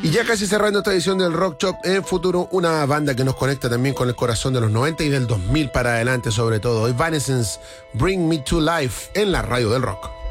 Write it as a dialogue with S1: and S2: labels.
S1: Y ya casi cerrando esta edición del Rock Shop, en futuro una banda que nos conecta también con el corazón de los 90 y del 2000 para adelante sobre todo. Evanescence, Bring Me to Life en la radio del rock.